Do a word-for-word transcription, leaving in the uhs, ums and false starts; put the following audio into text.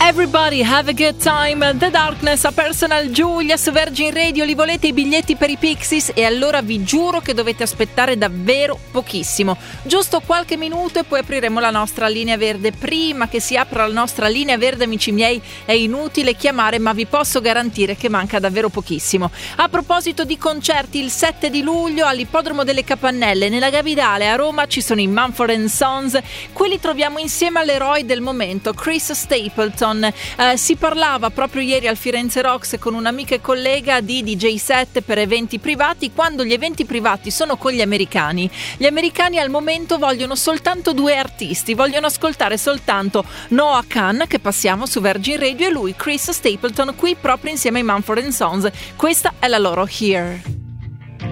Everybody have a good time. The Darkness a Personal Giulia su Virgin Radio. Li volete i biglietti per i Pixies? E allora vi giuro che dovete aspettare davvero pochissimo, giusto qualche minuto, e poi apriremo la nostra linea verde. Prima che si apra la nostra linea verde, amici miei, è inutile chiamare, ma vi posso garantire che manca davvero pochissimo. A proposito di concerti, il sette di luglio all'Ippodromo delle Capannelle, nella Gavidale a Roma, ci sono i Mumford and Sons. Qui li troviamo insieme all'eroe del momento, Chris Stapleton. Eh, si parlava proprio ieri al Firenze Rocks con un'amica e collega di D J set per eventi privati, quando gli eventi privati sono con gli americani. Gli americani al momento vogliono soltanto due artisti, vogliono ascoltare soltanto Noah Kahan, che passiamo su Virgin Radio, e lui, Chris Stapleton, qui proprio insieme ai Mumford and Sons. Questa è la loro Here.